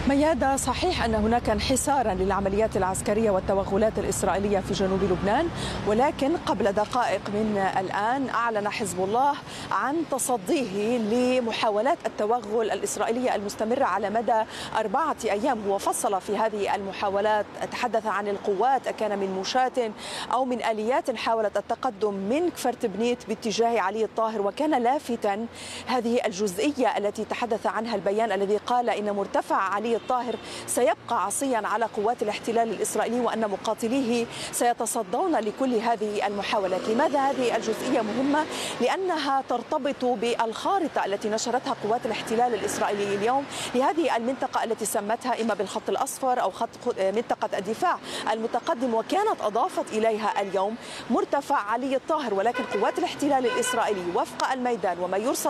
ميادة، صحيح أن هناك انحسارا للعمليات العسكرية والتوغلات الإسرائيلية في جنوب لبنان، ولكن قبل دقائق من الآن أعلن حزب الله عن تصديه لمحاولات التوغل الإسرائيلية المستمرة على مدى 4 أيام. هو فصل في هذه المحاولات، تحدث عن القوات أكان من مشاة أو من آليات حاولت التقدم من كفر تبنيت باتجاه علي الطاهر، وكان لافتا هذه الجزئية التي تحدث عنها البيان الذي قال إن مرتفع علي الطاهر سيبقى عصيا على قوات الاحتلال الإسرائيلي وأن مقاتليه سيتصدون لكل هذه المحاولات. لماذا هذه الجزئية مهمة؟ لأنها ترتبط بالخارطة التي نشرتها قوات الاحتلال الإسرائيلي اليوم لهذه المنطقة التي سمتها إما بالخط الأصفر أو خط منطقة الدفاع المتقدم، وكانت أضافت إليها اليوم مرتفع علي الطاهر. ولكن قوات الاحتلال الإسرائيلي وفق الميدان وما يرصد